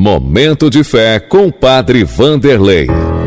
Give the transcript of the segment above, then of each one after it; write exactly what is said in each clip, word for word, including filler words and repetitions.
Momento de Fé com Padre Vanderlei.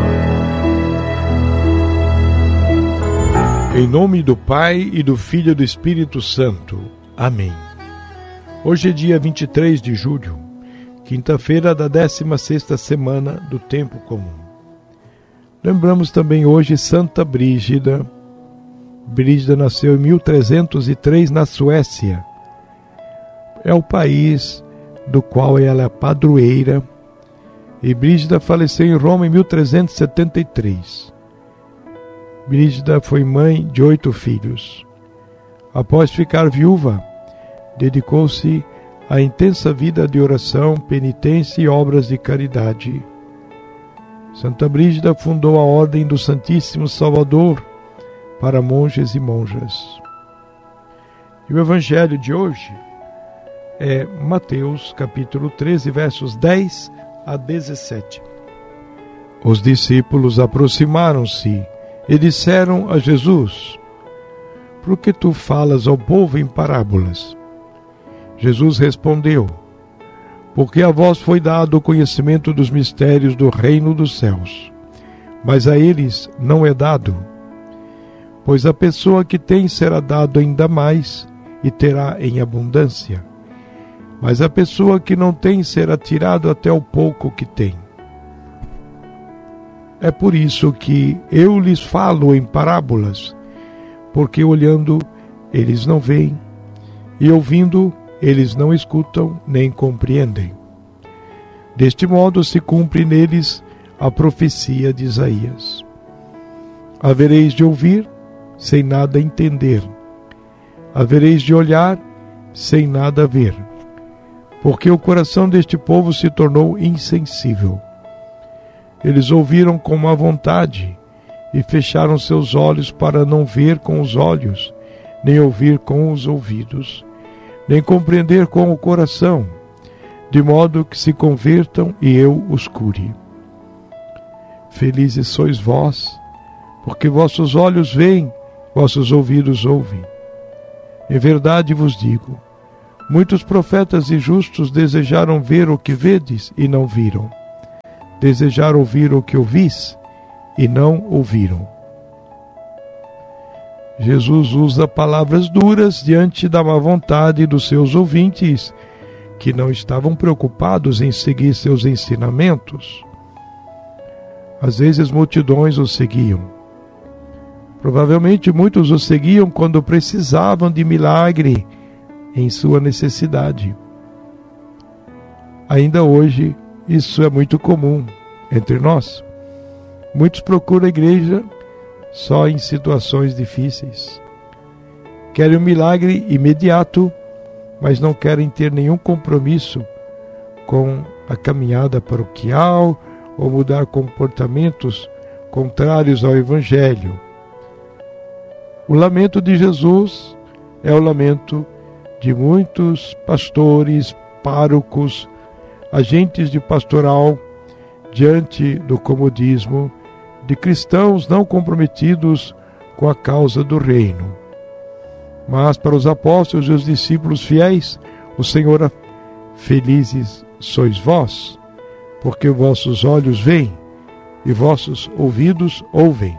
Em nome do Pai, e do Filho e do Espírito Santo. Amém. Hoje é dia vinte e três de julho, quinta-feira da décima sexta semana do Tempo Comum. Lembramos também hoje Santa Brígida. Brígida nasceu em mil trezentos e três na Suécia. É o país do qual ela é padroeira. E Brígida faleceu em Roma em mil trezentos e setenta e três. Brígida foi mãe de oito filhos. Após ficar viúva, dedicou-se à intensa vida de oração, penitência e obras de caridade. Santa Brígida fundou a Ordem do Santíssimo Salvador para monges e monjas. E o Evangelho de hoje é Mateus, capítulo treze, versos dez a dezessete. Os discípulos aproximaram-se e disseram a Jesus: por que tu falas ao povo em parábolas? Jesus respondeu: porque a vós foi dado o conhecimento dos mistérios do reino dos céus, mas a eles não é dado. Pois a pessoa que tem será dado ainda mais e terá em abundância, mas a pessoa que não tem será tirado até o pouco que tem. É por isso que eu lhes falo em parábolas, porque olhando eles não veem, e ouvindo eles não escutam nem compreendem. Deste modo se cumpre neles a profecia de Isaías. Havereis de ouvir, sem nada entender. Havereis de olhar, sem nada ver. Porque o coração deste povo se tornou insensível. Eles ouviram com má vontade e fecharam seus olhos para não ver com os olhos, nem ouvir com os ouvidos, nem compreender com o coração, de modo que se convertam e eu os cure. Felizes sois vós, porque vossos olhos veem, vossos ouvidos ouvem. Em verdade vos digo, muitos profetas e justos desejaram ver o que vedes e não viram. Desejaram ouvir o que ouvis e não ouviram. Jesus usa palavras duras diante da má vontade dos seus ouvintes, que não estavam preocupados em seguir seus ensinamentos. Às vezes multidões o seguiam. Provavelmente muitos o seguiam quando precisavam de milagre em sua necessidade. Ainda hoje, isso é muito comum entre nós. Muitos procuram a igreja só em situações difíceis. Querem um milagre imediato, mas não querem ter nenhum compromisso com a caminhada paroquial ou mudar comportamentos contrários ao Evangelho. O lamento de Jesus é o lamento de muitos pastores, párocos, agentes de pastoral, diante do comodismo de cristãos não comprometidos com a causa do reino. Mas para os apóstolos e os discípulos fiéis, o Senhor, felizes sois vós, porque vossos olhos veem e vossos ouvidos ouvem.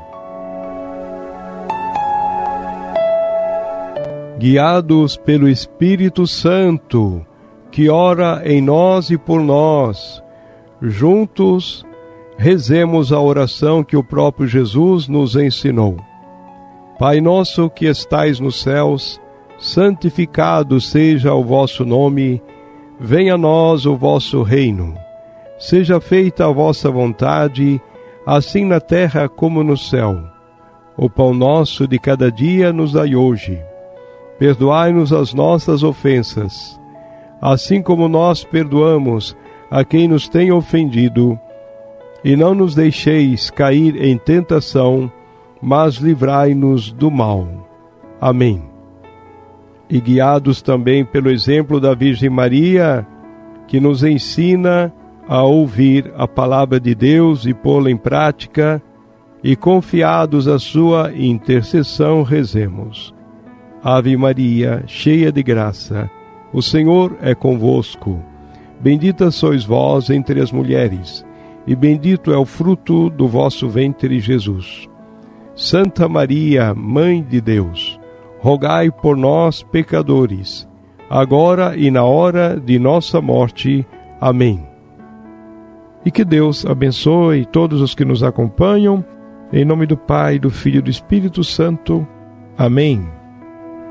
Guiados pelo Espírito Santo, que ora em nós e por nós, juntos rezemos a oração que o próprio Jesus nos ensinou. Pai nosso que estais nos céus, santificado seja o vosso nome, venha a nós o vosso reino. Seja feita a vossa vontade, assim na terra como no céu. O pão nosso de cada dia nos dai hoje. Perdoai-nos as nossas ofensas, assim como nós perdoamos a quem nos tem ofendido. E não nos deixeis cair em tentação, mas livrai-nos do mal. Amém. E guiados também pelo exemplo da Virgem Maria, que nos ensina a ouvir a palavra de Deus e pô-la em prática, e confiados à sua intercessão, rezemos. Ave Maria, cheia de graça, o Senhor é convosco. Bendita sois vós entre as mulheres, e bendito é o fruto do vosso ventre, Jesus. Santa Maria, Mãe de Deus, rogai por nós, pecadores, agora e na hora de nossa morte. Amém. E que Deus abençoe todos os que nos acompanham, em nome do Pai, do Filho e do Espírito Santo. Amém.